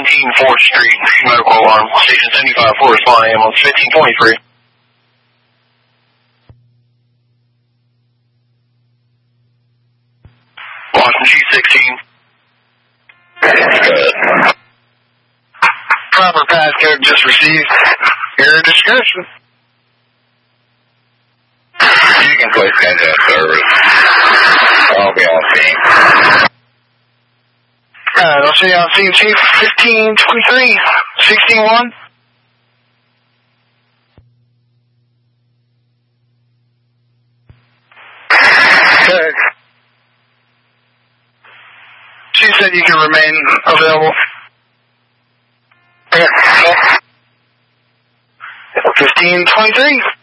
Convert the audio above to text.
4th Street, medical alarm, station 75 for respond ambulance 1523. Washington G16. Proper passcode just received. Your discretion. You can place contact service. I'll be on scene. Alright, I'll see you on scene, Chief. 1523, 61. Okay. She said you can remain available. Okay. 1523.